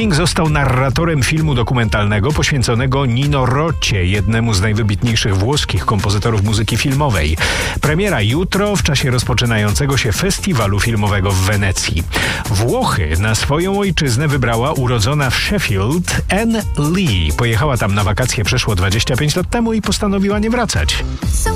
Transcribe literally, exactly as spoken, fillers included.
King został narratorem filmu dokumentalnego poświęconego Nino Roccie, jednemu z najwybitniejszych włoskich kompozytorów muzyki filmowej. Premiera jutro w czasie rozpoczynającego się festiwalu filmowego w Wenecji. Włochy na swoją ojczyznę wybrała urodzona w Sheffield Anne Lee. Pojechała tam na wakacje przeszło dwadzieścia pięć lat temu i postanowiła nie wracać.